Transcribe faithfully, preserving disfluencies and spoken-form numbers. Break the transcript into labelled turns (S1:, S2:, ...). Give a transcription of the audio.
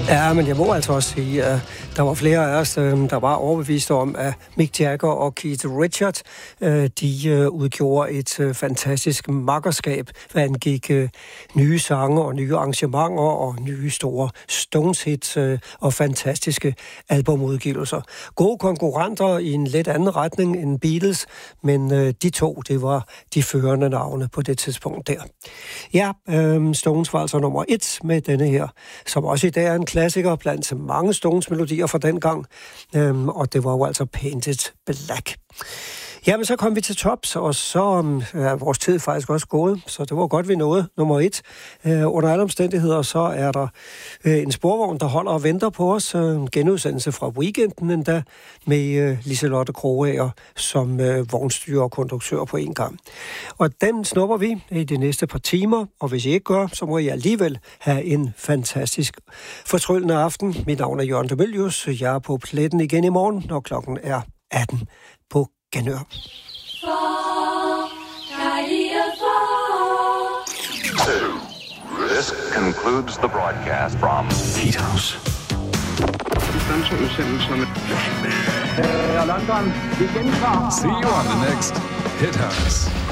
S1: Ja, men jeg må altså også sige, at der var flere af os, der var overbevist om, at Mick Jagger og Keith Richards, de udgjorde et fantastisk makkerskab, hvad angik nye sange og nye arrangementer og nye store Stones-hits og fantastiske albumudgivelser. Gode konkurrenter i en lidt anden retning end Beatles, men de to, det var de førende navne på det tidspunkt der. Ja, Stones var altså nummer et med denne her, som også i dag er en klassiker blandt mange Stones-melodier fra den gang, øhm, og det var jo altså Painted Black. Jamen, så kom vi til tops, og så er vores tid faktisk også gået, så det var godt, vi nåede nummer et. Øh, under alle omstændigheder, så er der øh, en sporvogn, der holder og venter på os. Øh, en genudsendelse fra weekenden endda, med øh, Liselotte Krogager som øh, vognstyrer og konduktør på en gang. Og den snupper vi i de næste par timer, og hvis I ikke gør, så må I alligevel have en fantastisk fortryllende aften. Mit navn er Jørgen de Mylius. Jeg er på pletten igen i morgen, når klokken er atten på Genør.
S2: This concludes the broadcast from
S3: Heat House. See you on the next Hit House.